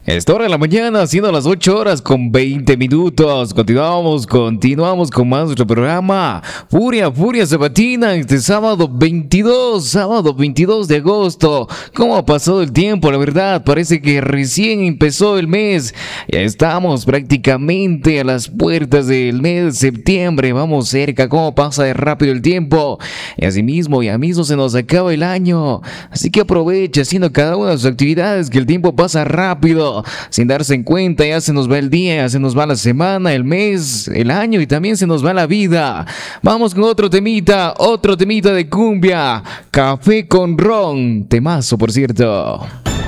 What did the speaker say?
Esta hora de la mañana, siendo las 8 horas con 20 minutos. Continuamos con más nuestro programa. Furia Sabatina, este sábado 22 de agosto. ¿Cómo ha pasado el tiempo? La verdad, parece que recién empezó el mes. Ya estamos prácticamente a las puertas del mes de septiembre. Vamos cerca, cómo pasa de rápido el tiempo. Y asimismo, ya mismo se nos acaba el año. Así que aprovecha haciendo cada una de sus actividades, que el tiempo pasa rápido. Sin darse en cuenta, ya se nos va el día, ya se nos va la semana, el mes, el año y también se nos va la vida. Vamos con otro temita de cumbia. Café con ron. Temazo, por cierto.